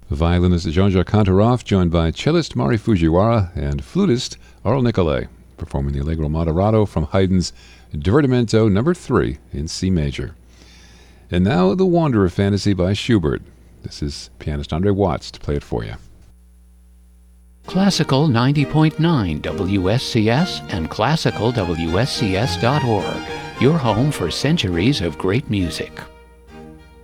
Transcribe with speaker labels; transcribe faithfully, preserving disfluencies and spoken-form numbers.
Speaker 1: Violinist Jean-Jacques Kantorov, joined by cellist Mari Fujiwara and flutist Arl Nicolai, performing the Allegro Moderato from Haydn's Divertimento number three in C major. And now the Wanderer Fantasy by Schubert. This is pianist Andre Watts to play it for you.
Speaker 2: Classical ninety point nine W S C S and classical W S C S dot org, your home for centuries of great music.